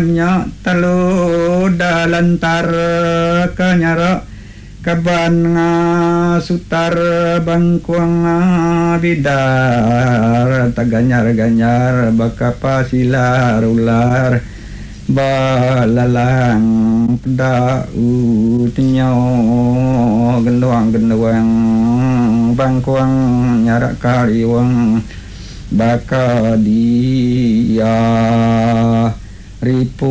nya telu dalantar kanyara kaban sutar bangkuang bidar taganyar-ganyar bakapasilar ular balalang daud nyo genduang-genduang bangkuang nyarak kaliwang baka dia ripu